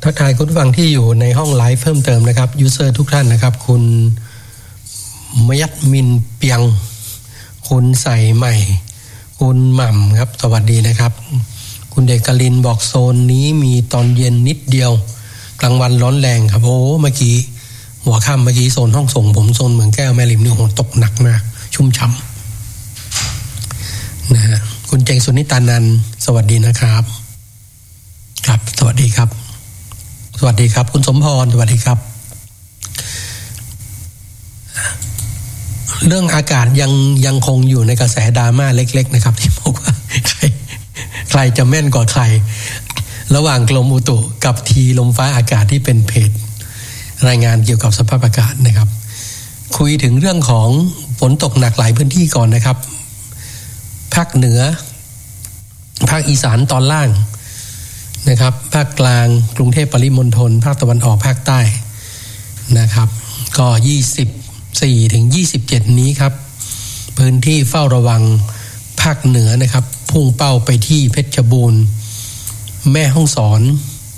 ทักทายคุณผู้ฟังที่อยู่ในห้องไลฟ์เพิ่มเติมนะครับยูเซอร์ทุกท่านนะครับคุณมยัดมินเปียงคุณใส่ใหม่คุณหม่ำครับสวัสดีนะครับคุณเดกลินบอกโซนนี้มีตอนเย็นนิดเดียวกลางวันร้อนแรงครับโอ้เมื่อกี้หัวค่ำเมื่อกี้โซนห้องส่งผมโซนเมืองแก้วแม่ริมนี่โหตกหนักมากชุ่มฉ่ำนะฮะคุณเจงสุนิตานันท์สวัสดีนะครับครับสวัสดีครับสวัสดีครับคุณสมพรสวัสดีครับเรื่องอากาศยังคงอยู่ในกระแสดราม่าเล็กๆนะครับที่บอกว่าใครจะแม่นกว่าใครระหว่างกรมอุตุกับทีลมฟ้าอากาศที่เป็นเพจรายงานเกี่ยวกับสภาพอากาศนะครับคุยถึงเรื่องของฝนตกหนักหลายพื้นที่ก่อนนะครับภาคเหนือภาคอีสานตอนล่างนะครับภาคกลางกรุงเทพปริมณฑลภาคตะวันออกภาคใต้นะครับก็24ถึง27นี้ครับพื้นที่เฝ้าระวังภาคเหนือนะครับพุ่งเป้าไปที่เพชรบูรณ์แม่ฮ่องสอน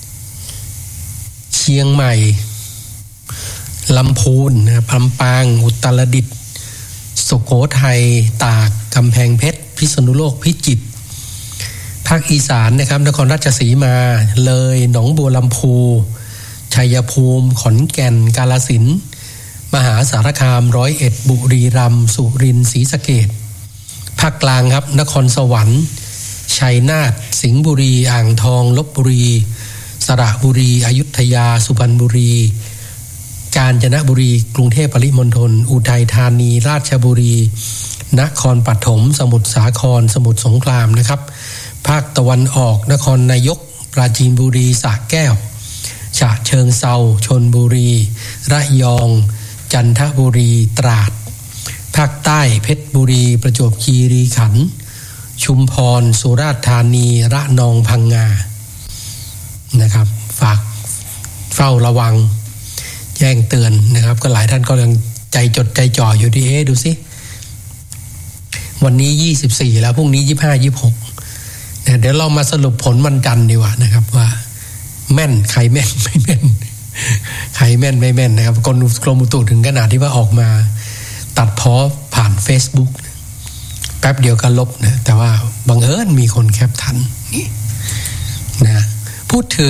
เชียงใหม่ลำพูนนะครับลำปางอุตรดิตถ์สุโขทัยตากกำแพงเพชรพิษณุโลกพิจิตรภาคอีสานนะครับนครราชสีมาเลยหนองบัวลำพูชัยภูมิขอนแก่นกาฬสินธุ์มหาสารคามร้อยเอ็ดบุรีรัมย์สุรินทร์ศรีสะเกษภาคกลางครับนครสวรรค์ชัยนาทสิงห์บุรีอ่างทองลพบุรีสระบุรีอยุธยาสุพรรณบุรีกาญจนบุรีกรุงเทพปริมณฑลอุทัยธานีราชบุรีนครปฐมสมุทรสาครสมุทรสงครามนะครับภาคตะวันออกนครนายกปราจีนบุรีสระแก้วฉะเชิงเทราชลบุรีระยองจันทบุรีตราดภาคใต้เพชรบุรีประจวบคีรีขันธ์ชุมพรสุราษฎร์ธานีระนองพังงานะครับฝากเฝ้าระวังแจ้งเตือนนะครับก็หลายท่านก็ยังใจจดใจจ่ออยู่ที่ดูสิวันนี้24แล้วพรุ่งนี้25 26เดี๋ยวเรามาสรุปผลวันจันทร์ดีกว่านะครับว่าแม่นใครแม่นไม่แม่นใครแม่นไม่แม่นนะครับกรมอุตุถึงขนาดที่ว่าออกมาตัดพ้อผ่าน Facebook แป๊บเดียวก็ลบนะแต่ว่าบังเอิญมีคนแคปทันนี่นะพูดถึง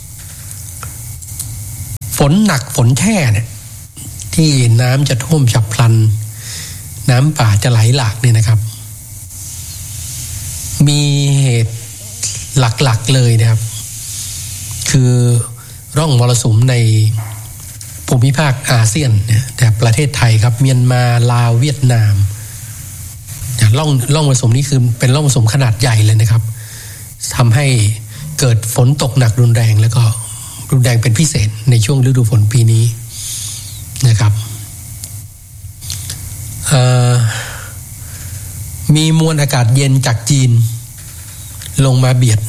ฝนหนักฝนแช่เนี่ยที่น้ำจะท่วมฉับพลันน้ำป่าจะไหลหลากเนี่ยนะครับมีเหตุหลักๆเลยนะครับคือร่องมรสุมในภูมิภาคอาเซียนเนี่ยแต่ประเทศไทยครับเมียนมาลาวเวียดนามร่องมรสุมนี้คือเป็นร่องมรสุมขนาดใหญ่เลยนะครับทำให้เกิดฝนตกหนักรุนแรงแล้วก็รุนแรงเป็นพิเศษในช่วงฤดูฝนปีนี้นะครับมีมวลอากาศเย็นจากจีนลงมาเบียด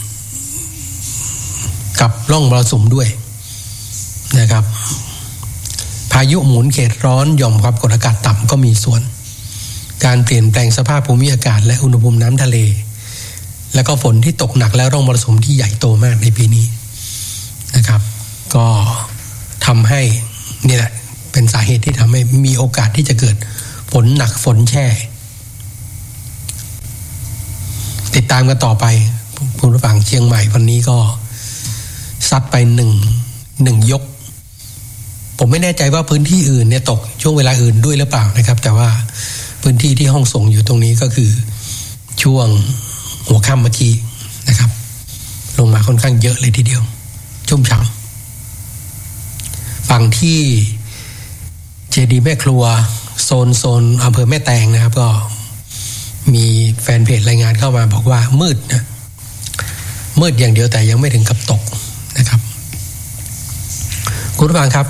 กับร่องมรสุมด้วยนะครับพายุหมุนเขตร้อนหย่อมความกดอากาศต่ำก็มีส่วนการเปลี่ยนแปลงสภาพภูมิอากาศและอุณหภูมิน้ำทะเลแล้วก็ฝนที่ตกหนักและร่องมรสุมที่ใหญ่โตมากในปีนี้นะครับก็ทำให้นี่แหละเป็นสาเหตุที่ทำให้มีโอกาสที่จะเกิดฝนหนักฝนแช่ติดตามกันต่อไปผู้ฟังเชียงใหม่วันนี้ก็ซัดไปหนึ่งยกผมไม่แน่ใจว่าพื้นที่อื่นเนี่ยตกช่วงเวลาอื่นด้วยหรือเปล่านะครับแต่ว่าพื้นที่ที่ห้องส่งอยู่ตรงนี้ก็คือช่วงหัวค่ำเมื่อกี้นะครับลงมาค่อนข้างเยอะเลยทีเดียวชุ่มฉ่ำฝั่งที่เจดีย์แม่ครัวโซนอำเภอแม่แตงนะครับก็มีแฟนเพจรายงานเข้ามาบอกว่ามืดนะมืดอย่างเดียวแต่ยังไม่ถึงกับตกนะครับคุณผู้ฟังครับ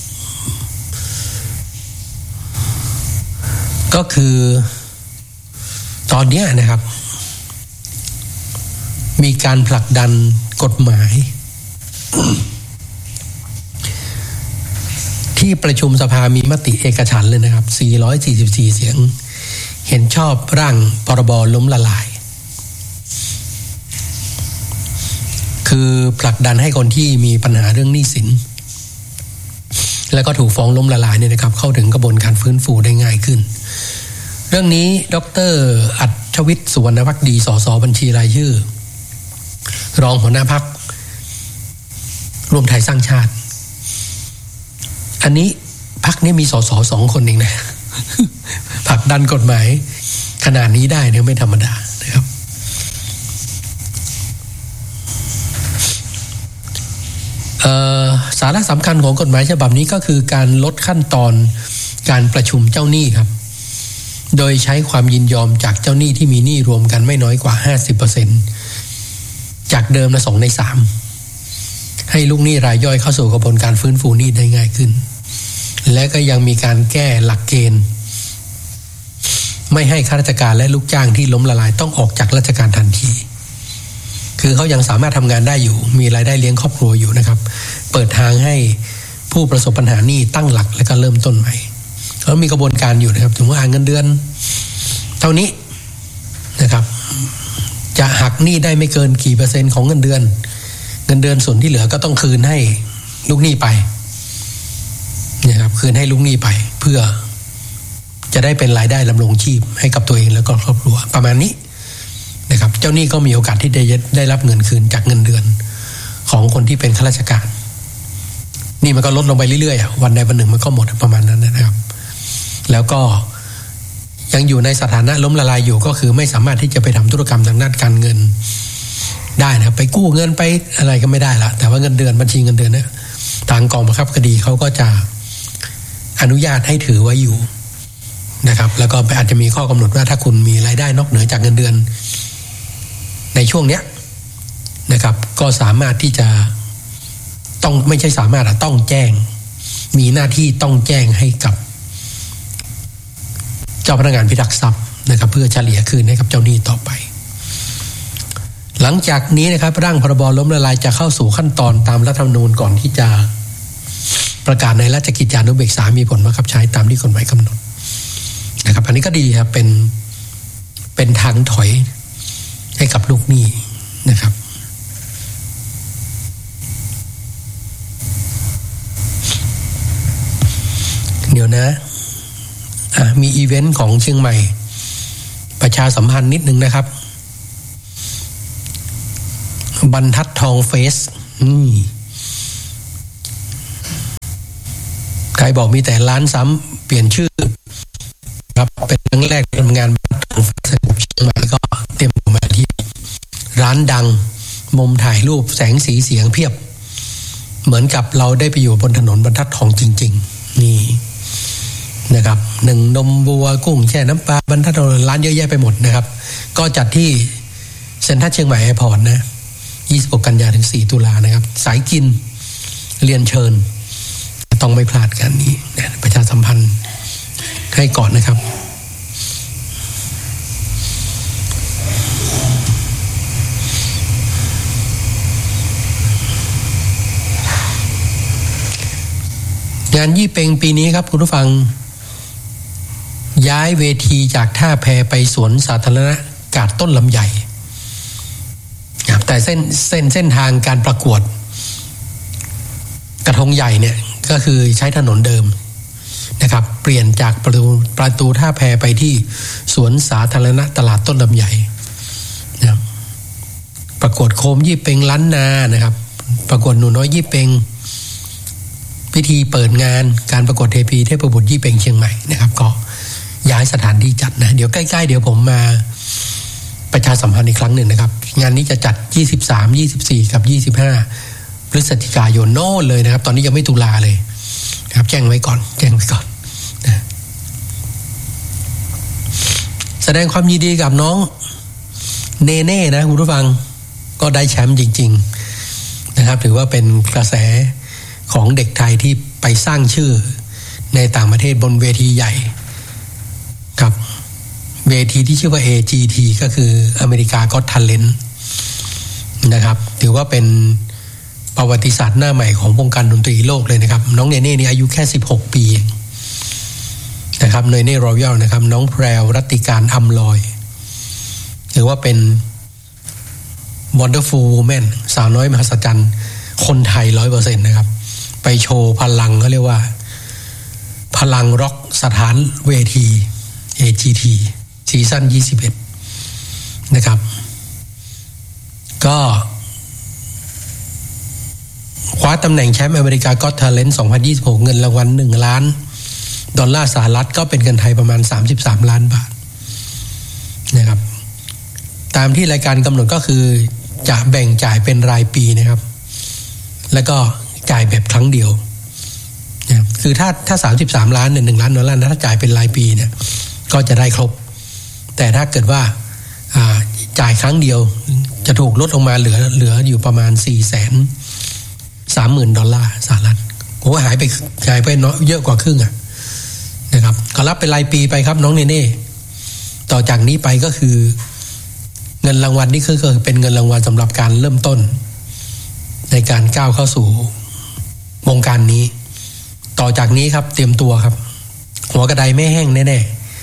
ก็คือตอนนี้นะครับมีการผลักดันกฎหมายที่ประชุมสภามีมติเอกฉันท์เลยนะครับ444เสียงเห็นชอบร่างพรบล้มละลายคือผลักดันให้คนที่มีปัญหาเรื่องหนี้สินแล้วก็ถูกฟ้องล้มละลายเนี่ยนะครับเข้าถึงกระบวนการฟื้นฟูได้ง่ายขึ้นเรื่องนี้ดร.อัจวิทย์สุวรรณภักดีสสบัญชีรายชื่อรองหัวหน้าพรรครวมไทยสร้างชาติอันนี้พรรคนี้มีสส2 คนเองนะ ผลักดันกฎหมายขนาดนี้ได้เนี่ยไม่ธรรมดานะครับสาระสำคัญของกฎหมายฉบับนี้ก็คือการลดขั้นตอนการประชุมเจ้าหนี้ครับโดยใช้ความยินยอมจากเจ้าหนี้ที่มีหนี้รวมกันไม่น้อยกว่า 50% จากเดิมละ2 ใน 3ให้ลูกหนี้รายย่อยเข้าสู่กระบวนการฟื้นฟูหนี้ได้ง่ายขึ้นและก็ยังมีการแก้หลักเกณฑ์ไม่ให้ข้าราชการและลูกจ้างที่ล้มละลายต้องออกจากราชการทันทีคือเขายังสามารถทำงานได้อยู่มีรายได้เลี้ยงครอบครัวอยู่นะครับเปิดทางให้ผู้ประสบปัญหาหนี้ตั้งหลักและก็เริ่มต้นใหม่เขามีกระบวนการอยู่นะครับถึงว่าเงินเดือนเท่านี้นะครับจะหักหนี้ได้ไม่เกินกี่เปอร์เซ็นต์ของเงินเดือนส่วนที่เหลือก็ต้องคืนให้ลูกหนี้ไปนะครับคืนให้ลูกหนี้ไปเพื่อจะได้เป็นรายได้ดำรงชีพให้กับตัวเองแล้วก็ครอบครัวประมาณนี้นะครับเจ้าหนี้ก็มีโอกาสที่ได้รับเงินคืนจากเงินเดือนของคนที่เป็นข้าราชการนี่มันก็ลดลงไปเรื่อยๆวันใดวันหนึ่งมันก็หมดประมาณนั้นนะครับแล้วก็ยังอยู่ในสถานะล้มละลายอยู่ก็คือไม่สามารถที่จะไปทำธุรกรรมทางด้านการเงินได้นะครับไปกู้เงินไปอะไรก็ไม่ได้ละแต่ว่าเงินเดือนบัญชีเงินเดือนเนี่ยทางกองบังคับคดีเขาก็จะอนุญาตให้ถือไว้อยู่นะครับแล้วก็อาจจะมีข้อกำหนดว่าถ้าคุณมีรายได้นอกเหนือจากเงินเดือนในช่วงเนี้ยนะครับก็สามารถที่จะต้องไม่ใช่สามารถต้องแจ้งมีหน้าที่ต้องแจ้งให้กับเจ้าพนักงานพิทักษ์ทรัพย์นะครับเพื่อเฉลี่ยคืนให้กับเจ้าหนี้ต่อไปหลังจากนี้นะครับร่างพรบล้มละลายจะเข้าสู่ขั้นตอนตามรัฐธรรมนูญก่อนที่จะประกาศในราชกิจจานุเบกษามีผลบังคับใช้ตามที่กฎหมายกำหนดนะครับอันนี้ก็ดีครับเป็นทางถอยให้กับลูกหนี้นะครับเดี๋ยวนะมีอีเวนต์ของเชียงใหม่ประชาสัมพันธ์นิดนึงนะครับบรรทัดทองเฟสใครบอกมีแต่ร้านซ้ำเปลี่ยนชื่อครับเป็นครั้งแรกทำงานบรรทัดทองเฟสเชียงใหม่ก็เต็มมาที่ร้านดังมุมถ่ายรูปแสงสีเสียงเพียบเหมือนกับเราได้ไปอยู่บนถนนบรรทัดทองจริงๆนี่นะครับหนึ่งนมบัวกุ้งแช่น้ำปลาบรรทัดทองร้านเยอะแยะไปหมดนะครับก็จัดที่เซ็นทรัลเชียงใหม่แอร์พอร์ตนะ26 กันยายนถึง 4 ตุลานะครับสายกินเรียนเชิญต้องไม่พลาดกันนี้ประชาสัมพันธ์ให้ก่อนนะครับงานยี่เป็งปีนี้ครับคุณผู้ฟังย้ายเวทีจากท่าแพไปสวนสาธารณะกาดต้นลำใหญ่แต่เส้นทางการประกวดกระทงใหญ่เนี่ยก็คือใช้ถนนเดิมนะครับเปลี่ยนจากประตูท่าแพไปที่สวนสาธารณะตลาดต้นลำใหญ่นะครับประกวดโคมยี่เป็งล้านนานะครับประกวดหนูน้อยยี่เป็งพิธีเปิดงานการประกวดเทพีเทพบุตรยี่เป็งเชียงใหม่นะครับก็ย้ายสถานที่จัดนะเดี๋ยวใกล้ๆเดี๋ยวผมมาประชาสัมพันธ์อีกครั้งหนึ่งนะครับงานนี้จะจัด23 24กับ25พฤศจิกายนโน่นเลยนะครับตอนนี้ยังไม่ตุลาเลยนะครับแจ้งไว้ก่อนนะแสดงความยินดีกับน้องเนเน่นะคุณผู้ฟังก็ได้แชมป์จริงๆนะครับถือว่าเป็นกระแสของเด็กไทยที่ไปสร้างชื่อในต่างประเทศบนเวทีใหญ่ครับเวทีที่ชื่อว่า AGT ก็คืออเมริกาก็ทัลเลนต์นะครับถือว่าเป็นประวัติศาสตร์หน้าใหม่ของวงการดนตรีโลกเลยนะครับน้องเนเน่นี่อายุแค่16 ปีนะครับเนเน่รอยัลนะครับน้องแพรวรัตติการอำลอยถือว่าเป็น Wonderful Woman สาวน้อยมหัศจรรย์คนไทย 100% นะครับไปโชว์พลังเขาเรียกว่าพลังร็อกสถานเวที AGT ซีซั่น21นะครับก็คว้าตำแหน่งแชมป์อเมริกาก็อต Talent 2026เงินรางวัล$1 ล้านสหรัฐก็เป็นเงินไทยประมาณ33ล้านบาทนะครับตามที่รายการกำหนดก็คือจะแบ่งจ่ายเป็นรายปีนะครับแล้วก็จ่ายแบบครั้งเดียวนะคือถ้า33ล้านเนี่ย$1 ล้านนะถ้าจ่ายเป็นรายปีเนี่ยก็จะได้ครบแต่ถ้าเกิดว่าจ่ายครั้งเดียวจะถูกลดลงมาเหลืออยู่ประมาณ$430,000สหรัฐโอ้หายไปเนาะเยอะกว่าครึ่งนะครับก็รับเป็นรายปีไปครับน้องเนเน่ต่อจากนี้ไปก็คือเงินรางวัลนี่คือเป็นเงินรางวัลสำหรับการเริ่มต้นในการก้าวเข้าสู่วงการนี้ต่อจากนี้ครับเตรียมตัวครับหัวกระไดไม่แห้งแน่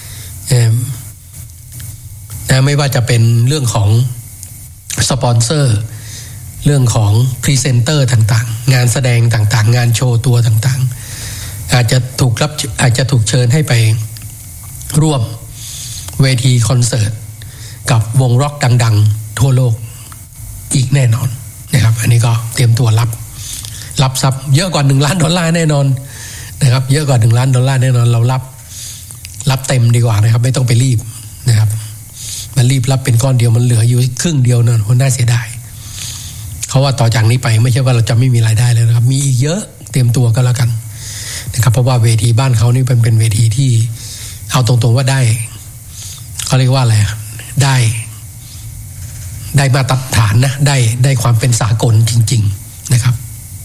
ๆไม่ว่าจะเป็นเรื่องของสปอนเซอร์เรื่องของพรีเซนเตอร์ต่างๆงานแสดงต่างๆงานโชว์ตัวต่างๆอาจจะถูกเชิญให้ไปร่วมเวทีคอนเสิร์ตกับวงร็อกดังๆทั่วโลกอีกแน่นอนนะครับอันนี้ก็เตรียมตัวรับทรัพย์เยอะกว่า$1 ล้านแน่นอนนะครับเยอะกว่า$1 ล้านแน่นอนเรารับเต็มดีกว่านะครับไม่ต้องไปรีบนะครับมันรีบรับเป็นก้อนเดียวมันเหลืออยู่ครึ่งเดียวนั่นน่าเสียดายเขาว่าต่อจากนี้ไปไม่ใช่ว่าเราจะไม่มีรายได้แล้วนะครับมีอีกเยอะเตรียมตัวก็แล้วกันนะครับเพราะว่าเวทีบ้านเขานี่เป็นเวทีที่เอาตรงๆว่าได้เขาเรียกว่าอะไรได้มาตรฐานนะได้ความเป็นสากลจริงๆนะครับ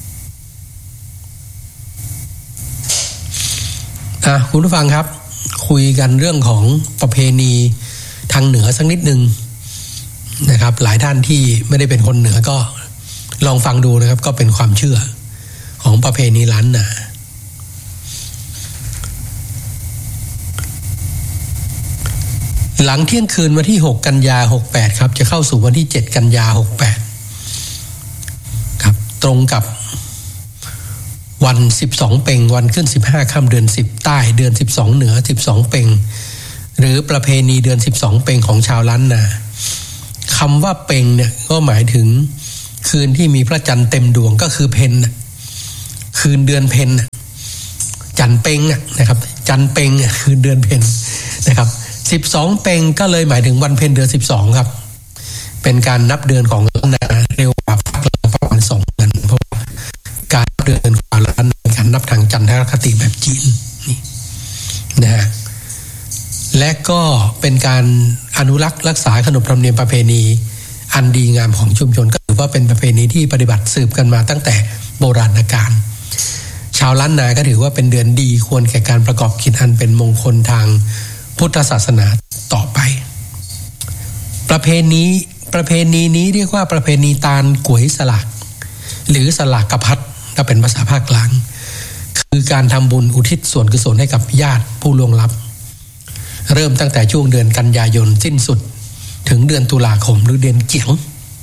คุณผู้ฟังครับคุยกันเรื่องของประเพณีทางเหนือสักนิดนึงนะครับหลายท่านที่ไม่ได้เป็นคนเหนือก็ลองฟังดูนะครับก็เป็นความเชื่อของประเพณีล้านนาหลังเที่ยงคืนวันที่6กันยา68ครับจะเข้าสู่วันที่7กันยา68ครับตรงกับวัน12เพ็งวันขึ้น15ค่ำเดือน10ใต้เดือน12เหนือ12เพ็งหรือประเพณีเดือน12เพ็งของชาวล้านนาคำว่าเพ็งเนี่ยก็หมายถึงคืนที่มีพระจันทร์เต็มดวงก็คือเพ็ญคืนเดือนเพ็ญจันทร์เพ็งนะครับจันทร์เพ็งคืนเดือนเพ็ญนะครับ12เพ็งก็เลยหมายถึงวันเพ็ญเดือน12ครับเป็นการนับเดือนของล้านนาเร็วกว่าภาคกลางประมาณ2 เดือนเพราะการนับเดือนของล้านนาการนับทางจันทรคติแบบจีนนี่นะฮะและก็เป็นการอนุรักษ์รักษาขนบธรรมเนียมประเพณีอันดีงามของชุมชนก็ถือว่าเป็นประเพณีที่ปฏิบัติสืบกันมาตั้งแต่โบราณกาลชาวล้านนาก็ถือว่าเป็นเดือนดีควรแก่การประกอบกิจอันเป็นมงคลทางพุทธศาสนาต่อไปประเพณีนี้เรียกว่าประเพณีตาลก๋วยสลากหรือสลากกพัดถ้าเป็นภาษาภาคกลางคือการทำบุญอุทิศส่วนกุศลให้กับญาติผู้ล่วงลับเริ่มตั้งแต่ช่วงเดือนกันยายนสิ้นสุดถึงเดือนตุลาคมหรือเดือนเกี่ยว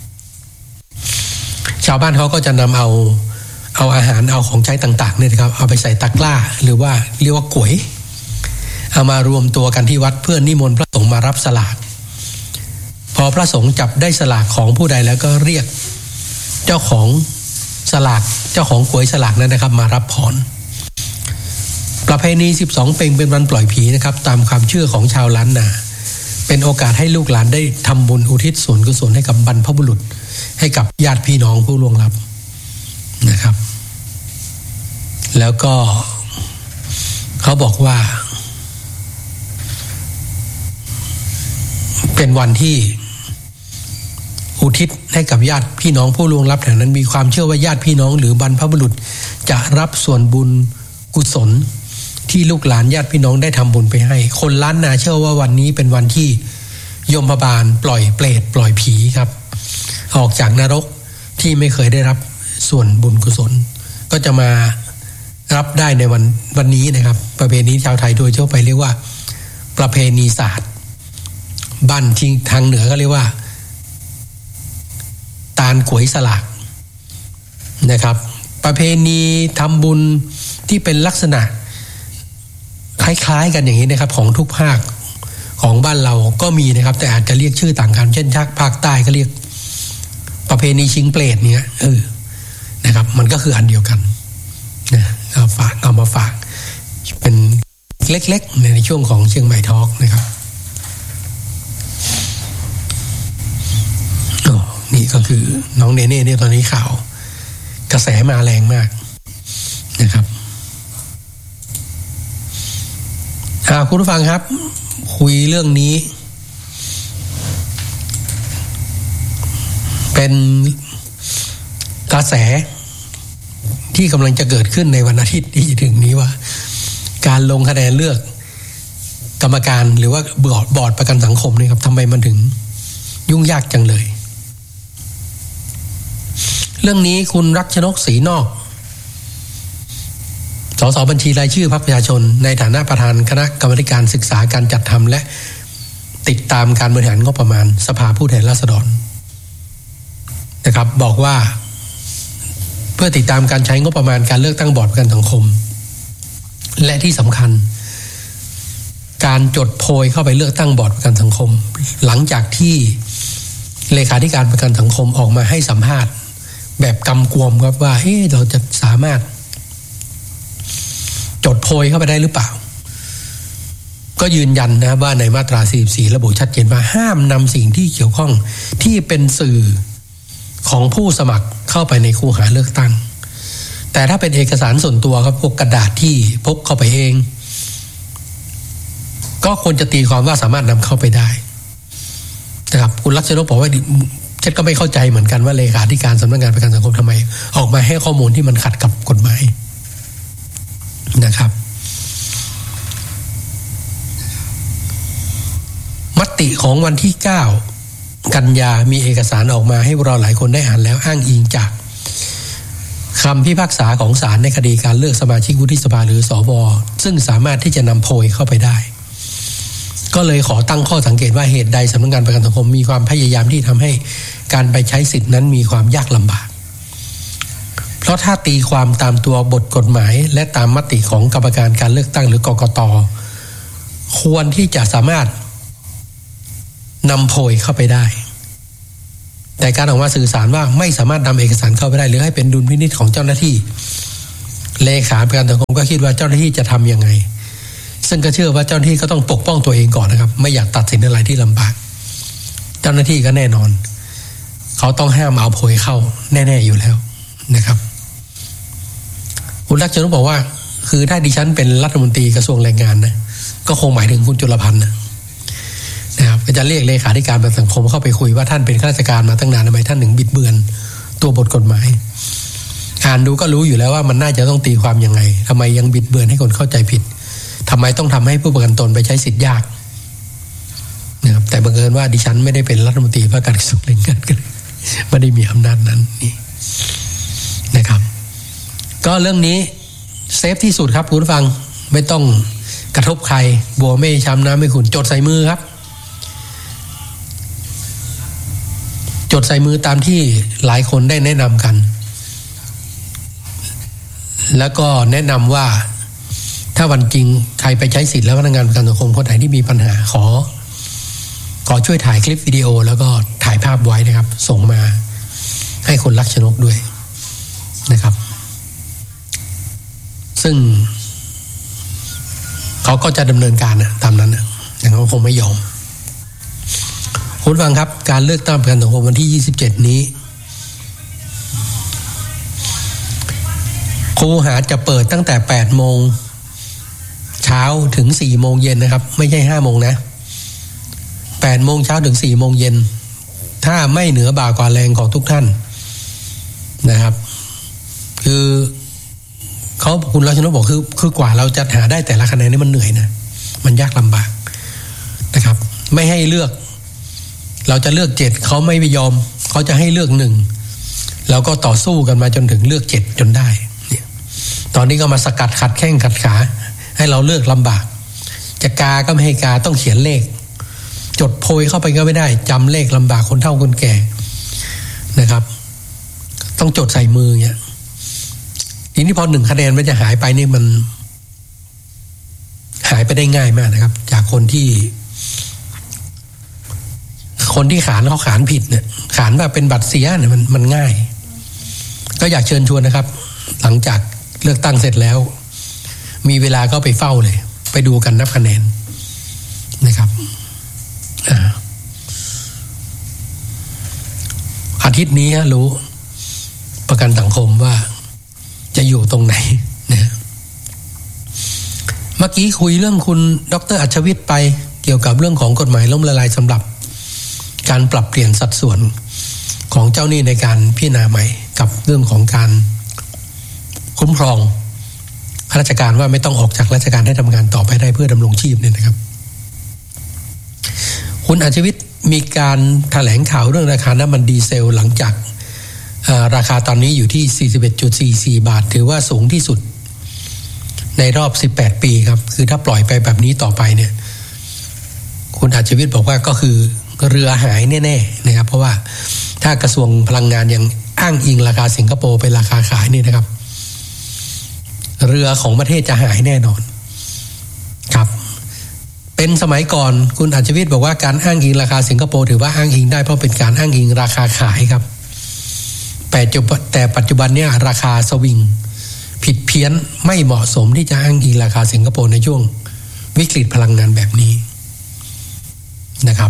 ชาวบ้านเขาก็จะนำเอาอาหารเอาของใช้ต่างๆเนี่ยนะครับเอาไปใส่ตะกร้าหรือว่าเรียกว่าก๋วยเอามารวมตัวกันที่วัดเพื่อนิมนต์พระสงฆ์มารับสลากพอพระสงฆ์จับได้สลากของผู้ใดแล้วก็เรียกเจ้าของสลากเจ้าของก๋วยสลากนั้นนะครับมารับพรประเพณี12เพ็งเป็นวันปล่อยผีนะครับตามความเชื่อของชาวล้านนาเป็นโอกาสให้ลูกหลานได้ทำบุญอุทิศส่วนกุศลให้กับบรรพบุรุษให้กับญาติพี่น้องผู้ล่วงลับนะครับแล้วก็เขาบอกว่าเป็นวันที่อุทิศให้กับญาติพี่น้องผู้ล่วงลับแถวนั้นมีความเชื่อว่าญาติพี่น้องหรือบรรพบุรุษจะรับส่วนบุญกุศลที่ลูกหลานญาติพี่น้องได้ทำบุญไปให้คนล้านนาเชื่อว่าวันนี้เป็นวันที่ยมบาลปล่อยเปรตปล่อยผีครับออกจากนรกที่ไม่เคยได้รับส่วนบุญกุศลก็จะมารับได้ในวันนี้นะครับประเพณีชาวไทยโดยทั่วไปเรียกว่าประเพณีศาสตร์บ้านที่ทางเหนือก็เรียกว่าตาลกวยสลากนะครับประเพณีทำบุญที่เป็นลักษณะคล้ายๆกันอย่างนี้นะครับของทุกภาคของบ้านเราก็มีนะครับแต่อาจจะเรียกชื่อต่างกันเช่นภาคใต้ก็เรียกประเพณีชิงเปรตเนี่ยนะครับมันก็คืออันเดียวกันนะเอามาฝากเป็นเล็กๆในช่วงของเชียงใหม่ทอล์กนะครับนี่ก็คือน้องเนเน่เนี่ยตอนนี้ข่าวกระแสมาแรงมากนะครับคุณผู้ฟังครับคุยเรื่องนี้เป็นกระแสที่กำลังจะเกิดขึ้นในวันอาทิตย์ที่จะถึงนี้ว่าการลงคะแนนเลือกกรรมการหรือว่าบอร์ดประกันสังคมนี่ครับทำไมมันถึงยุ่งยากจังเลยเรื่องนี้คุณรักชนกศรีนอกสสบัญชีรายชื่อพรรคประชาชนในฐานะประธานคณะกรรมาธิการศึกษาการจัดทำและติดตามการบริหารงบประมาณสภาผู้แทนราษฎรนะครับบอกว่าเพื่อติดตามการใช้งบประมาณการเลือกตั้งบอร์ดประกันสังคมและที่สำคัญการจดโพยเข้าไปเลือกตั้งบอร์ดประกันสังคมหลังจากที่เลขาธิการประกันสังคมออกมาให้สัมภาษณ์แบบกำกวมครับว่าเราจะสามารถจดโพยเข้าไปได้หรือเปล่าก็ยืนยันนะว่าในมาตรา44ระบุชัดเจนว่าห้ามนำสิ่งที่เกี่ยวข้องที่เป็นสื่อของผู้สมัครเข้าไปในคูหาเลือกตั้งแต่ถ้าเป็นเอกสารส่วนตัวครับพวกกระดาษที่พกเข้าไปเองก็ควรจะตีความว่าสามารถนำเข้าไปได้นะครับคุณลักษณะบอกว่าฉันก็ไม่เข้าใจเหมือนกันว่าเลขาธิการสำนักงานประกันสังคมทำไมออกมาให้ข้อมูลที่มันขัดกับกฎหมายนะครับมติของวันที่9กันยามีเอกสารออกมาให้เราหลายคนได้อ่านแล้วอ้างอิงจากคำพิพากษาของศาลในคดีการเลือกสมาชิกวุฒิสภาหรือสวซึ่งสามารถที่จะนำโพยเข้าไปได้ก็เลยขอตั้งข้อสังเกตว่าเหตุใดสำนักงานประกันสังคมมีความพยายามที่ทำให้การไปใช้สิทธินั้นมีความยากลำบากเพราะถ้าตีความตามตัวบทกฎหมายและตามมติของกรรมการการเลือกตั้งหรือกกต.ควรที่จะสามารถนำโพยเข้าไปได้แต่การออกมาสื่อสารว่าไม่สามารถนำเอกสารเข้าไปได้หรือให้เป็นดุลพินิจของเจ้าหน้าที่เลขาประกันสังคมก็คิดว่าเจ้าหน้าที่จะทำยังไงซึ่งก็เชื่อว่าเจ้าหน้าที่ก็ต้องปกป้องตัวเองก่อนนะครับไม่อยากตัดสินอะไรที่ลำบากเจ้าหน้าที่ก็แน่นอนเขาต้องห้ามเอาโพยเข้าแน่ๆอยู่แล้วนะครับคุณลักษณะบอกว่าคือถ้าดิฉันเป็นรัฐมนตรีกระทรวงแรงงานนะก็คงหมายถึงคุณจุลพันธ์นะครับจะเรียกเลขาธิการประกันสังคมเข้าไปคุยว่าท่านเป็นข้าราชการมาตั้งนานทำไมท่านถึงบิดเบือนตัวบทกฎหมายอ่านดูก็รู้อยู่แล้วว่ามันน่าจะต้องตีความยังไงทำไมยังบิดเบือนให้คนเข้าใจผิดทำไมต้องทำให้ผู้ประกันตนไปใช้สิทธิ์ยากนะครับแต่บังเอิญว่าดิฉันไม่ได้เป็นรัฐมนตรีว่าการกระทรวงแรงงานกันไม่ได้มีอำนาจนั้นนี่นะครับก็เรื่องนี้เซฟที่สุดครับคุณผู้ฟังไม่ต้องกระทบใครบัวไม่ช้ำน้ำไม่ขุ่นจดใส่มือครับจดใส่มือตามที่หลายคนได้แนะนำกันแล้วก็แนะนำว่าถ้าวันจริงใครไปใช้สิทธิ์แล้วพนักงานประกันสังคมคนไหนที่มีปัญหาขอช่วยถ่ายคลิปวิดีโอแล้วก็ถ่ายภาพไว้นะครับส่งมาให้คนรักชนกด้วยนะครับซึ่งเขาก็จะดำเนินการตามนั้นแต่เขาคงไม่ยอมคุณฟังครับการเลือกตั้งประกันสังคมวันที่27นี้คูหาจะเปิดตั้งแต่8โมงเช้าถึง4โมงเย็นนะครับไม่ใช่5โมงนะ8โมงเช้าถึง4โมงเย็นถ้าไม่เหนือบ่ากว่าแรงของทุกท่านนะครับคือเขาคุณรัชนกบอกคือกว่าเราจะหาได้แต่ละคะแนนนี่มันเหนื่อยนะมันยากลำบากนะครับไม่ให้เลือกเราจะเลือก7เขาไม่ยอมเขาจะให้เลือก1เราก็ต่อสู้กันมาจนถึงเลือก7จนได้เนี่ยตอนนี้ก็มาสกัดขัดแข้งขัดขาให้เราเลือกลำบากจะกาก็ไม่ให้กาต้องเขียนเลขจดโพยเข้าไปก็ไม่ได้จำเลขลำบากคนเฒ่าคนแก่นะครับต้องจดใส่มือเงี้ยทีนี้พอ1คะแนนมันจะหายไปนี่มันหายไปได้ง่ายมากนะครับจากคนที่ขานเขาขานผิดเนี่ยขานว่าเป็นบัตรเสียเนี่ยมันง่ายก็อยากเชิญชวนนะครับหลังจากเลือกตั้งเสร็จแล้วมีเวลาก็ไปเฝ้าเลยไปดูกันนับคะแนนนะครับอาทิตย์นี้รู้ประกันสังคมว่าจะอยู่ตรงไหนนะเมื่อกี้คุยเรื่องคุณดร.อัชวิทย์ไปเกี่ยวกับเรื่องของกฎหมายล้มละลายสำหรับการปรับเปลี่ยนสัดส่วนของเจ้าหนี้ในการพิจารณาใหม่กับเรื่องของการคุ้มครองข้าราชการว่าไม่ต้องออกจากราชการให้ทำงานต่อไปได้เพื่อดำรงชีพเนี่ยนะครับคุณอัชวิทย์มีการแถลงข่าวเรื่องราคาน้ำมันดีเซลหลังจากราคาตอนนี้อยู่ที่ 41.44 บาทถือว่าสูงที่สุดในรอบ18ปีครับคือถ้าปล่อยไปแบบนี้ต่อไปเนี่ยคุณอัชวิทย์บอกว่าก็คือเรือหายแน่ๆนะครับเพราะว่าถ้ากระทรวงพลังงานยังอ้างอิงราคาสิงคโปร์เป็นราคาขายนี่นะครับเรือของประเทศจะหายแน่นอนครับเป็นสมัยก่อนคุณอัชวิทย์บอกว่าการอ้างอิงราคาสิงคโปร์ถือว่าอ้างอิงได้เพราะเป็นการอ้างอิงราคาขายครับแต่ปัจจุบันเนี่ยราคาสวิงผิดเพี้ยนไม่เหมาะสมที่จะอ้างอิงราคาสิงคโปร์ในช่วงวิกฤตพลังงานแบบนี้นะครับ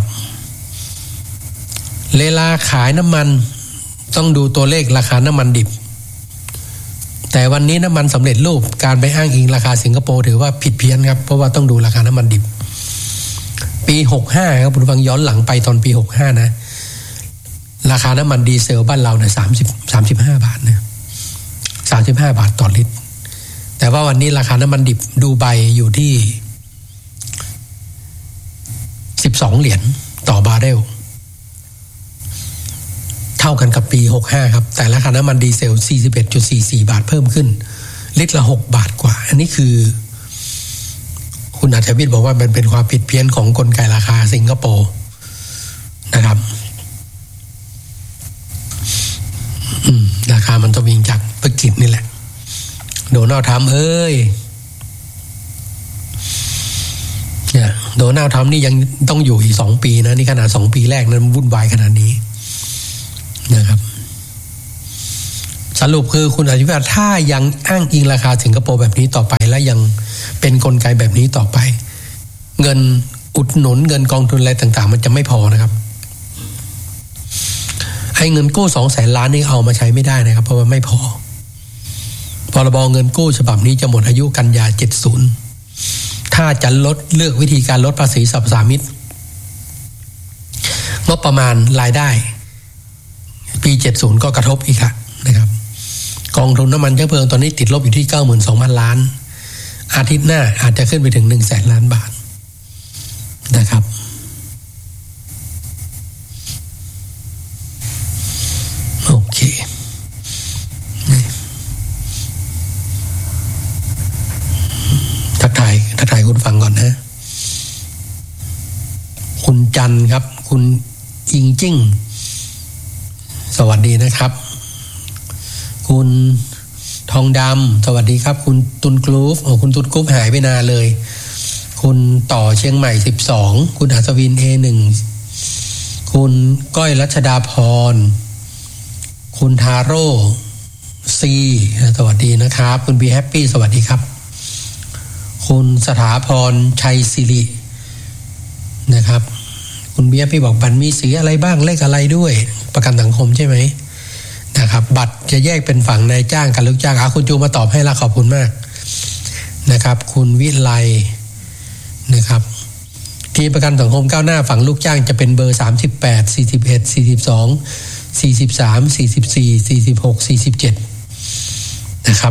เวลาขายน้ำมันต้องดูตัวเลขราคาน้ำมันดิบแต่วันนี้น้ำมันสำเร็จรูปการไปอ้างอิงราคาสิงคโปร์ถือว่าผิดเพี้ยนครับเพราะว่าต้องดูราคาน้ำมันดิบปี65ครับคุณฟังย้อนหลังไปตอนปี65นะราคาน้ำมันดีเซลบ้านเราเนี่ย35 บาทนะ35 บาทต่อลิตรแต่ว่าวันนี้ราคาน้ำมันดิบดูไบอยู่ที่12 เหรียญต่อบาร์เรลเท่ากันกับปี65ครับแต่ราคาน้ำมันดีเซล 41.44 บาทเพิ่มขึ้นลิตรละ6 บาทกว่าอันนี้คือคุณอัชวิทย์บอกว่ามันเป็นความผิดเพี้ยนของกลไกราคาสิงคโปร์นะครับราคามันจะวิ่งจากภากิจนี่แหละโดนัลด์ทรัมป์เนี่ยโดนัลด์ทรัมป์นี่ยังต้องอยู่อีก2 ปีนะนี่ขนาด2 ปีแรกนั้นวุ่นวายขนาดนี้นะครับสรุปคือคุณอธิบายถ้ายังอ้างอิงราคาสิงคโปร์แบบนี้ต่อไปและยังเป็นกลไกแบบนี้ต่อไปเงินอุดหนุนเงินกองทุนอะไรต่างๆมันจะไม่พอนะครับให้เงินกู้200,000 ล้านนี่เอามาใช้ไม่ได้นะครับเพราะว่าไม่พอพรบเงินกู้ฉบับนี้จะหมดอายุกันยา70ถ้าจะเลือกวิธีการลดภาษีสรรพสามิตงบประมาณรายได้ปี70ก็กระทบอีกละนะครับกองทุนน้ำมันเชื้อเพลิงตอนนี้ติดลบอยู่ที่ 92,000 ล้านอาทิตย์หน้าอาจจะขึ้นไปถึง 100,000 ล้านบาทนะครับโอเคทักทายคุณฟังก่อนนะคุณจันครับคุณอิงจิ้งสวัสดีนะครับคุณทองดำสวัสดีครับคุณตุนกรูฟคุณตุนกรูฟหายไปนานเลยคุณต่อเชียงใหม่12คุณอัศวิน A1 คุณก้อยรัชดาพรคุณทาโร่ C สวัสดีนะครับคุณบีแฮปปี้สวัสดีครับคุณสถาพรชัยศิรินะครับคุณบีแฮปปี้บอกบัตรมีสีอะไรบ้างเลขอะไรด้วยประกันสังคมใช่ไหมนะครับบัตรจะแยกเป็นฝั่งนายจ้างกับลูกจ้างคุณจูมาตอบให้ละขอบคุณมากนะครับคุณวิไลนะครับทีมประกันสังคมก้าวหน้าฝั่งลูกจ้างจะเป็นเบอร์38 41 42 43 44 46 47นะครับ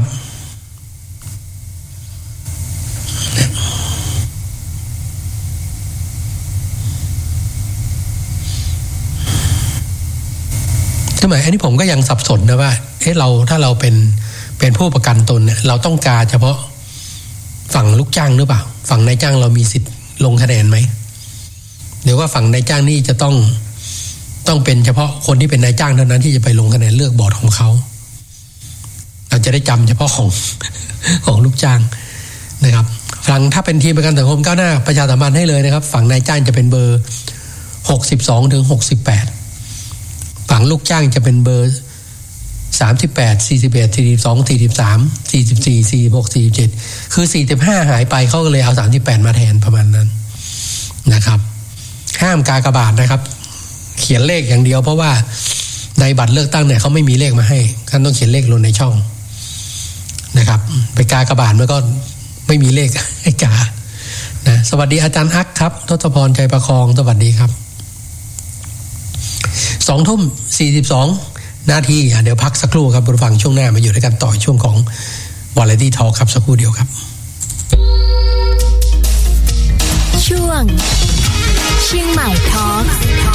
หมายอันนี้ผมก็ยังสับสนนะว่าถ้าเราเป็นผู้ประกันตนเนี่ยเราต้องการเฉพาะฝั่งลูกจ้างหรือเปล่าฝั่งนายจ้างเรามีสิทธิ์ลงคะแนนไหมหรือว่าฝั่งนายจ้างนี่จะต้องต้องเป็นเฉพาะคนที่เป็นนายจ้างเท่านั้นที่จะไปลงคะแนนเลือกบอร์ดของเขาเราจะได้จำเฉพาะของลูกจ้างนะครับฝั่งถ้าเป็นทีมประกันสังคมก้าวหน้าประชาสัมพันธ์ให้เลยนะครับฝั่งนายจ้างจะเป็นเบอร์62ถึง68ฝั่งลูกจ้างจะเป็นเบอร์38 41 42 43 44 46 47คือ45หายไปเขาก็เลยเอา38มาแทนประมาณนั้นนะครับห้ามกากบาทนะครับเขียนเลขอย่างเดียวเพราะว่าในบัตรเลือกตั้งเนี่ยเขาไม่มีเลขมาให้ท่านต้องเขียนเลขลงในช่องนะครับไปกากบาทมันก็ไม่มีเลขให้กานะสวัสดีอาจารย์อักครับทศพรใจประคองสวัสดีครับ20:42 นาทีเดี๋ยวพักสักครู่ครับผู้ฟังช่วงหน้ามาอยู่ด้วยกันต่อช่วงของ Variety Talk ครับสักครู่เดียวครับช่วงเชียงใหม่ทอล์ค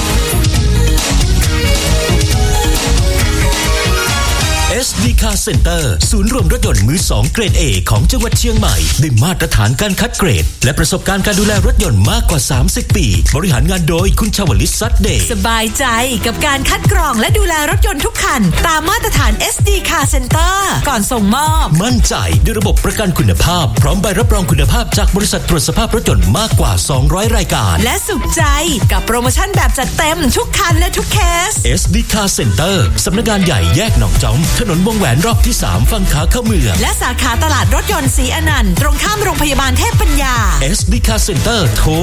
SD Car Center ศูนย์รวมรถยนต์มือ2เกรด A ของจังหวัดเชียงใหม่ด้วยมาตรฐานการคัดเกรดและประสบการณ์การดูแลรถยนต์มากกว่า30ปีบริหารงานโดยคุณชวลิต ซัดเดย์สบายใจกับการคัดกรองและดูแลรถยนต์ทุกคันตามมาตรฐาน SD Car Center ก่อนส่งมอบมั่นใจด้วยระบบประกันคุณภาพพร้อมใบรับรองคุณภาพจากบริษัทตรวจสภาพรถยนต์มากกว่า200รายการและสุขใจกับโปรโมชั่นแบบจัดเต็มทุกคันและทุกเคส SD Car Center สำนักงานใหญ่แยกหนองจอมถนนวงแหวนรอบที่3ฝั่งขาเข้าเมืองและสาขาตลาดรถยนต์ศรีอนันต์ตรงข้ามโรงพยาบาลเทพปัญญา SD Car Center โทร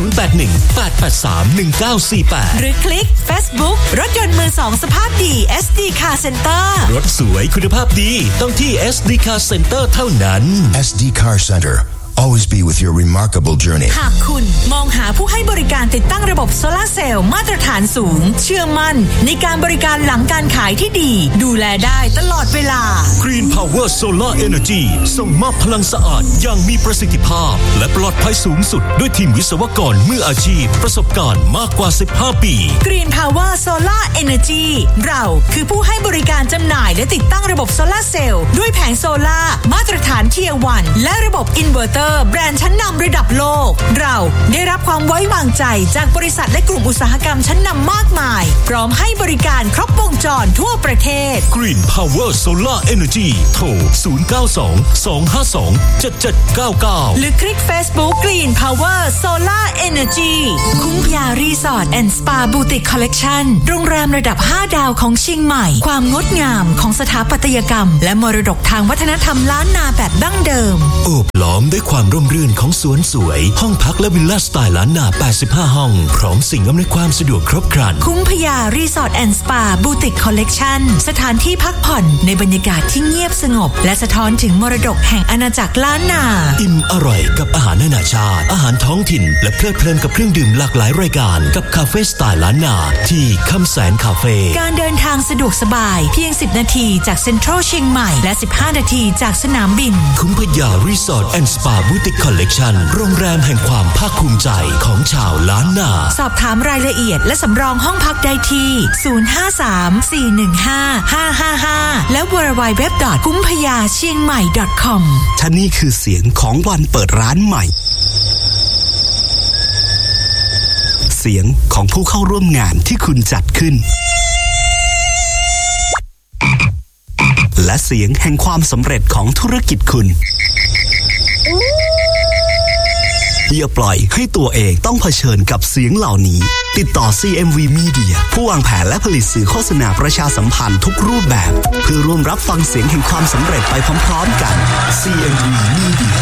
0818831948 หรือคลิก Facebook รถยนต์มือ2สภาพดี SD Car Center รถสวยคุณภาพดีต้องที่ SD Car Center เท่านั้น SD Car Center Always be with your remarkable journey หากคุณมองหาผู้ให้บริการติดตั้งระบบโซลาร์เซลล์มาตรฐานสูงเชื่อมั่นในการบริการหลังการขายที่ดีดูแลได้ตลอดเวลา Green Power Solar Energy ส่งมอบพลังสะอาดอย่างมีประสิทธิภาพและปลอดภัยสูงสุดด้วยทีมวิศวกรมืออาชีพประสบการณ์มากกว่า15ปี Green Power Solar Energy เราคือผู้ให้บริการจำหน่ายและติดตั้งระบบโซลาร์เซลล์ด้วยแผงโซลาร์มาตรฐาน Tier 1และระบบอินเวอร์เตอร์แบรนด์ชั้นนำระดับโลกเราได้รับความไว้วางใจจากบริษัทและกลุ่มอุตสาหกรรมชั้นนำมากมายพร้อมให้บริการครบวงจรทั่วประเทศ Green Power Solar Energy โทร 092-252-7799 หรือคลิก Facebook Green Power Solar Energy คุ้งพยารีสอร์ทแอนด์สปาบูติกคอลเลคชั่นโรงแรมระดับ5ดาวของเชียงใหม่ความงดงามของสถาปัตยกรรมและมรดกทางวัฒนธรรมล้านนาแบบดั้งเดิมโอบล้อมด้วยความร่มรื่นของสวนสวยห้องพักและวิลล่าสไตล์ล้านนา85ห้องพร้อมสิ่งอำนวยความสะดวกครบครันคุ้งพยารีสอร์ทแอนด์สปาบูติกคอลเลคชั่นสถานที่พักผ่อนในบรรยากาศที่เงียบสงบและสะท้อนถึงมรดกแห่งอาณาจักรล้านนาอิ่มอร่อยกับอาหารนานาชาติอาหารท้องถิ่นและเพลิดเพลินกับเครื่องดื่มหลากหลายรายการกับคาเฟ่สไตล์ล้านนาที่คำแสนคาเฟ่การเดินทางสะดวกสบายเพียง10นาทีจากเซ็นทรัลเชียงใหม่และ15นาทีจากสนามบินคุ้งพยารีสอร์ทแอนด์สปาบูติกคอลเลคชั่นโรงแรมแห่งความภาคภูมิใจของชาวล้านนาสอบถามรายละเอียดและสำรองห้องพักได้ที่053-415-555และ www.kumphayachiengmai.com ท่านี่คือเสียงของวันเปิดร้านใหม่เสียงของผู้เข้าร่วมงานที่คุณจัดขึ้นและเสียงแห่งความสำเร็จของธุรกิจคุณอย่าปล่อยให้ตัวเองต้องเผชิญกับเสียงเหล่านี้ติดต่อ CMV Media ผู้วางแผนและผลิตสื่อโฆษณาประชาสัมพันธ์ทุกรูปแบบเพื่อร่วมรับฟังเสียงแห่งความสำเร็จไปพร้อมๆกัน CMV Media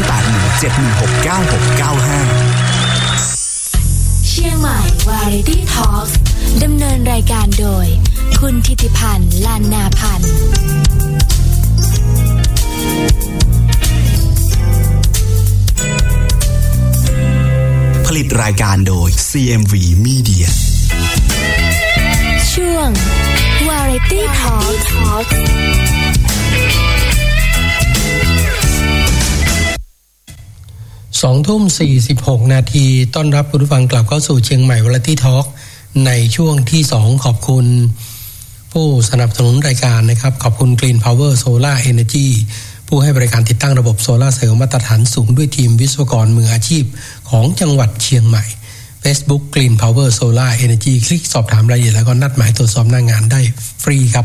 0817169695 เชียงใหม่ Variety Talk ดำเนินรายการโดยคุณธิติพันธ์ ลานนาพันธ์ผลิตรายการโดย CMV Media ช่วง Variety Talk 20:46 นาทีต้อนรับคุณผู้ฟังกลับเข้าสู่เชียงใหม่ Variety Talk ในช่วงที่2ขอบคุณผู้สนับสนุนรายการนะครับขอบคุณ Green Power Solar Energy ผู้ให้บริการติดตั้งระบบโซลาร์เซลล์มาตรฐานสูงด้วยทีมวิศวกรมืออาชีพของจังหวัดเชียงใหม่ Facebook Green Power Solar Energy คลิกสอบถามรายละเอียดแล้วก็นัดหมายตรวจสอบหน้างานได้ฟรีครับ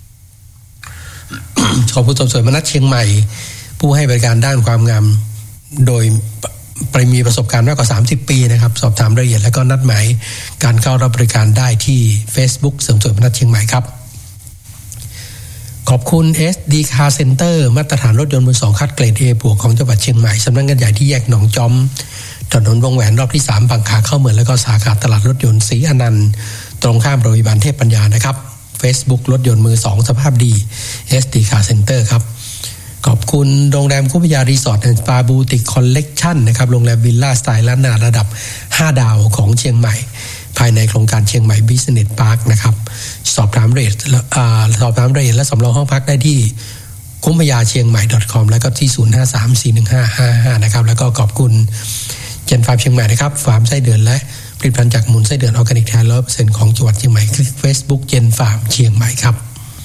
ขอบคุณสวยๆมนัสเชียงใหม่ผู้ให้บริการด้านความงามโดยมีประสบการณ์มากกว่า30ปีนะครับสอบถามรายละเอียดแล้วก็นัดหมายการเข้ารับบริการได้ที่ Facebook เสริมสวยมนัสเชียงใหม่ครับขอบคุณ SD Car Center มาตรฐานรถยนต์มือ2คัดเกรด A บวกของจังหวัดเชียงใหม่สำนักงานใหญ่ที่แยกหนองจอมถนนวงแหวนรอบที่3ฝั่งขาเข้าเมืองแล้วก็สาขาตลาดรถยนต์ศรีอนันต์ตรงข้ามโรงพยาบาลเทพปัญญานะครับ Facebook รถยนต์มือ2สภาพดี SD Car Center ครับขอบคุณโรงแรมคุ้มพยารีสอร์ทแอนด์สปาบูติกคอลเลกชั่นนะครับโรงแรมวิลล่าสไตล์ล้านนาระดับ5ดาวของเชียงใหม่ภายในโครงการเชียงใหม่บิสเนสพาร์คนะครับสอบถามรายละเอียดและสำรองห้องพักได้ที่คุ้มพยาเชียงใหม่ .com แล้วก็ที่05341555นะครับแล้วก็ขอบคุณเจนฟาร์มเชียงใหม่นะครับฟาร์มไส้เดือนและผลิตภัณฑ์จากมูลไส้เดือนออร์แกนิกแท้ 100% ของจังหวัดเชียงใหม่คลิก Facebook เจนฟาร์มเชียงใหม่ครับ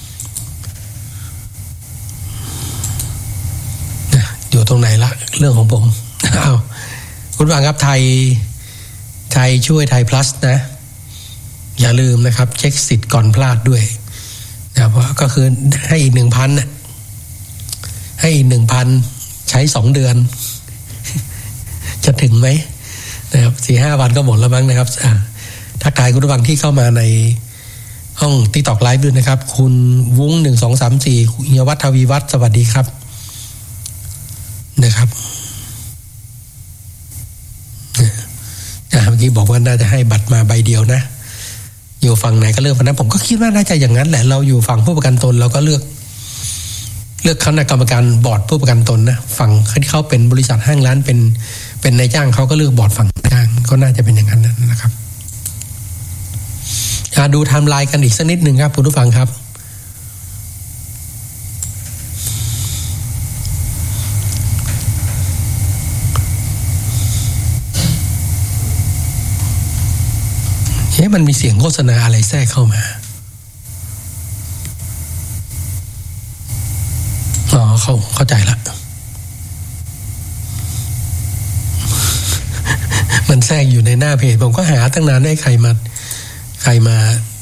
อยู่ตรงไหนละเรื่องของผมเอาคุณฟังครับไทยช่วยไทย plus นะอย่าลืมนะครับเช็คสิทธิ์ก่อนพลาดด้วยนะเพราะก็คือให้อีก 1,000 น่ะให้อีก 1,000 ใช้2เดือนจะถึงไหมนะครับ 4-5 วันก็หมดแล้วมั้งนะครับถ้าใครคุณฟังที่เข้ามาในห้อง TikTok Live ด้วยนะครับคุณวุ้ง1234คุณยวัฒน์ทวีวัฒน์สวัสดีครับนะครับเมื่อกี้บอกว่าน่าจะให้บัตรมาใบเดียวนะอยู่ฝั่งไหนก็เลือกฝั่งนั้นผมก็คิดว่าน่าจะอย่างนั้นแหละเราอยู่ฝั่งผู้ประกันตนเราก็เลือกคณะกรรมการบอร์ดผู้ประกันตนนะฝั่งที่เขาเป็นบริษัทห้างร้านเป็นนายจ้างเขาก็เลือกบอร์ดฝั่งจ้างก็น่าจะเป็นอย่างนั้นนะครับดูไทม์ไลน์กันอีกสักนิดนึงครับผู้ฟังครับมันมีเสียงโฆษณาอะไรแทรกเข้ามาเข้าใจละมันแทรกอยู่ในหน้าเพจผมก็หาตั้งนานได้ใครมา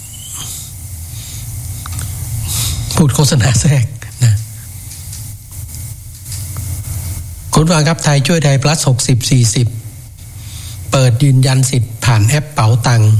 พูดโฆษณาแทรกนะคุณฟังครับไทยช่วยไทย plus 60-40เปิดยืนยันสิทธิ์ผ่านแอปเป๋าตังค์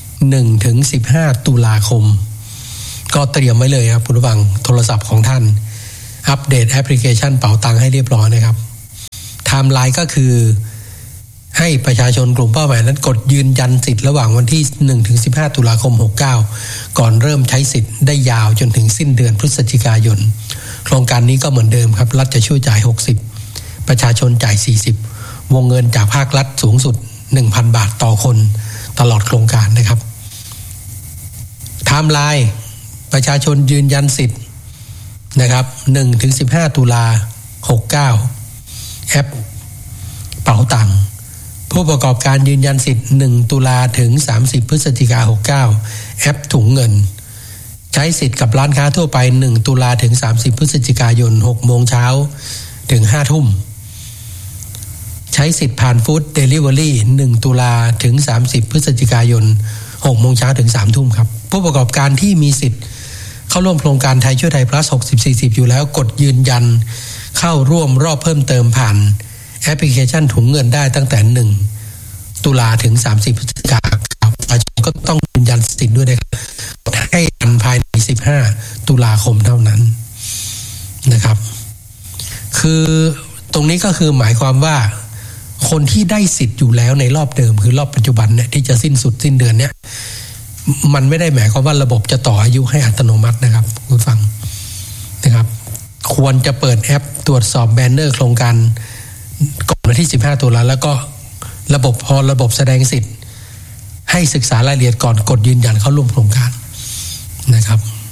1-15 ตุลาคมก็เตรียมไว้เลยครับผู้ฟังโทรศัพท์ของท่านอัปเดตแอปพลิเคชันเป๋าตังค์ให้เรียบร้อยนะครับไทม์ไลน์ก็คือให้ประชาชนกลุ่มเป้าหมายนั้นกดยืนยันสิทธิ์ระหว่างวันที่ 1-15 ตุลาคม 69ก่อนเริ่มใช้สิทธิ์ได้ยาวจนถึงสิ้นเดือนพฤศจิกายนโครงการนี้ก็เหมือนเดิมครับรัฐจะช่วยจ่าย60ประชาชนจ่าย40วงเงินจากภาครัฐสูงสุด 1,000 บาทต่อคนตลอดโครงการนะครับไทม์ไลน์ประชาชนยืนยันสิทธิ์นะครับ 1-15 ตุลา69แอปเป๋าตังค์ผู้ประกอบการยืนยันสิทธิ์1ตุลาถึง30พฤศจิกายน69แอปถุงเงินใช้สิทธิ์กับร้านค้าทั่วไป1ตุลาถึง30พฤศจิกายน 6 โมงเช้าถึง 5 ทุ่มใช้สิทธิ์ผ่านฟู้ดเดลิเวอรี่1ตุลาถึง30พฤศจิกายน 6 โมงเช้าถึง 3 ทุ่มครับผู้ประกอบการที่มีสิทธิ์เข้าร่วมโครงการไทยช่วยไทย plus 60-40อยู่แล้วกดยืนยันเข้าร่วมรอบเพิ่มเติมผ่านแอปพลิเคชันถุงเงินได้ตั้งแต่1ตุลาถึง30พฤศจิกายนประชาชนก็ต้องยืนยันสิทธิ์ด้วยนะครับให้ทันภายใน15ตุลาคมเท่านั้นนะครับคือตรงนี้ก็คือหมายความว่าคนที่ได้สิทธิ์อยู่แล้วในรอบเดิมคือรอบปัจจุบันเนี่ยที่จะสิ้นเดือนเนี่ยมันไม่ได้หมายความว่าระบบจะต่ออายุให้อัตโนมัตินะครับคุณฟังนะครับควรจะเปิดแอปตรวจสอบแบนเนอร์โครงการก่อนวันที่15ตุลาแล้วก็ระบบแสดงสิทธิ์ให้ศึกษารายละเอียดก่อนกดยืนยันเข้าร่วมโครงการนะครับ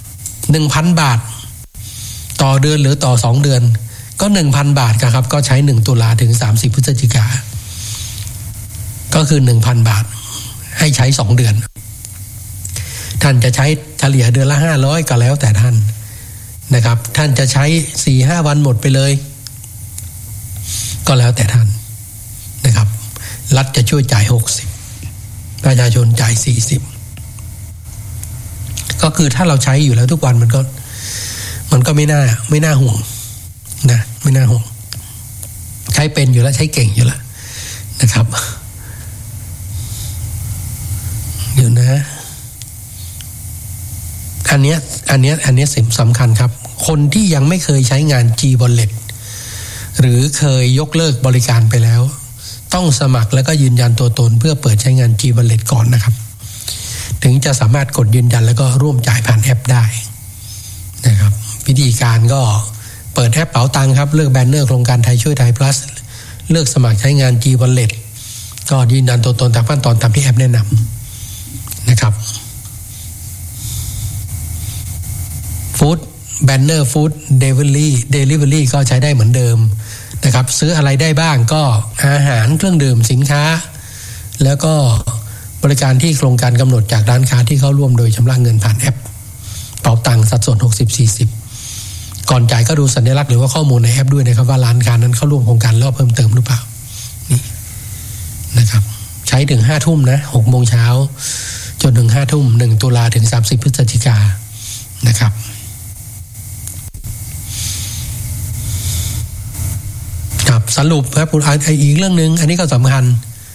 1,000 บาทต่อเดือนหรือต่อ2เดือนก็ 1,000 บาทครับก็ใช้1ตุลาถึง30พฤศจิกายนก็คือ 1,000 บาทให้ใช้2เดือนท่านจะใช้เฉลี่ยเดือนละ500ก็แล้วแต่ท่านนะครับท่านจะใช้ 4-5 วันหมดไปเลยก็แล้วแต่ท่านนะครับรัฐจะช่วยจ่าย60 ประชาชนจ่าย40ก็คือถ้าเราใช้อยู่แล้วทุกวันมันก็ไม่น่าห่วงนะไม่น่าห่วงใช้เป็นอยู่แล้วใช้เก่งอยู่แล้วนะครับเดี๋ยวนะอันเนี้ยสำคัญครับคนที่ยังไม่เคยใช้งาน G-Wallet หรือเคยยกเลิกบริการไปแล้วต้องสมัครแล้วก็ยืนยันตัวตนเพื่อเปิดใช้งาน G-Wallet ก่อนนะครับถึงจะสามารถกดยืนยันแล้วก็ร่วมจ่ายผ่านแอปได้นะครับวิธีการก็เปิดแอปเป๋าตังค์ครับเลือกแบนเนอร์โครงการไทยช่วยไทย plus เลือกสมัครใช้งาน G-Wallet ก็ยืนยันตัวตนตามขั้นตอนตามที่แอปแนะนำนะครับฟู้ดแบนเนอร์ฟู้ดเดลิเวอรี่ก็ใช้ได้เหมือนเดิมนะครับซื้ออะไรได้บ้างก็อาหารเครื่องดื่มสินค้าแล้วก็บริการที่โครงการกำหนดจากร้านค้าที่เข้าร่วมโดยชำระเงินผ่านแอปเป๋าตังค์สัดส่วน 60-40 ก่อนจ่ายก็ดูสัญลักษณ์หรือว่าข้อมูลในแอปด้วยนะครับว่าร้านค้านั้นเข้าร่วมโครงการแล้วเพิ่มเติมหรือเปล่านี่นะครับใช้ถึง 5 ทุ่มนะ 6 โมงเช้าจนถึง 5 ทุ่ม 1 ตุลาถึง 30 พฤศจิกายนนะครับครับสรุปครับอีกเรื่องนึงอันนี้ก็สำคัญ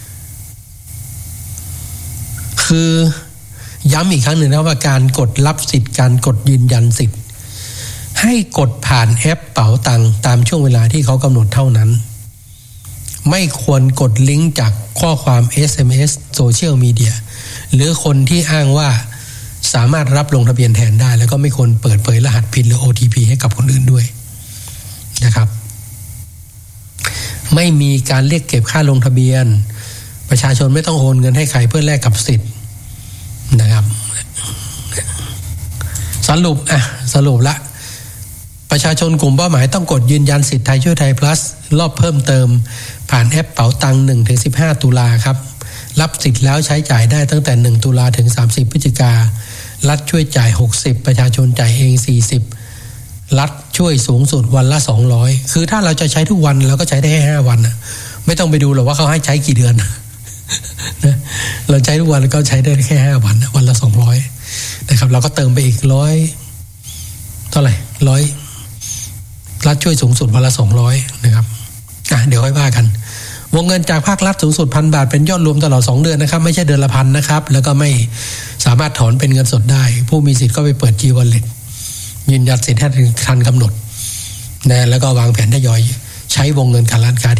คือย้ำอีกครั้งหนึ่งนะว่าการกดรับสิทธิ์การกดยืนยันสิทธิ์ให้กดผ่านแอปเป๋าตังค์ตามช่วงเวลาที่เขากำหนดเท่านั้นไม่ควรกดลิงก์จากข้อความ SMS โซเชียลมีเดียหรือคนที่อ้างว่าสามารถรับลงทะเบียนแทนได้แล้วก็ไม่ควรเปิดเผยรหัส PIN หรือ OTP ให้กับคนอื่นด้วยนะครับไม่มีการเรียกเก็บค่าลงทะเบียนประชาชนไม่ต้องโอนเงินให้ใครเพื่อแลกกับสิทธิ์นะครับสรุปละประชาชนกลุ่มเป้าหมายต้องกดยืนยันสิทธิ์ไทยช่วยไทย plus รอบเพิ่มเติมผ่านแอปเป๋าตังค์ 1-15 ตุลาครับรับสิทธิ์แล้วใช้จ่ายได้ตั้งแต่1ตุลาถึง30พฤศจิการัฐช่วยจ่าย60ประชาชนจ่ายเอง40รัฐช่วยสูงสุดวันละ200คือถ้าเราจะใช้ทุกวันเราก็ใช้ได้แค่5วันนะไม่ต้องไปดูหรอกว่าเขาให้ใช้กี่เดือนนะเราใช้ทุกวันแล้วก็ใช้ได้แค่5วันวันละ200นะครับเราก็เติมไปอีก100เท่าไหร่100รัฐช่วยสูงสุดวันละ200นะครับเดี๋ยวค่อยว่ากันวงเงินจากภาครัฐสูงสุด 1,000 บาทเป็นยอดรวมตลอด2เดือนนะครับไม่ใช่เดือนละ1,000นะครับแล้วก็ไม่สามารถถอนเป็นเงินสดได้ผู้มีสิทธิ์ก็ไปเปิด G-Wallet ยืนยันสิทธิ์ให้ทันกำหนดนะแล้วก็วางแผนทยอยใช้วงเงินการร้านค้า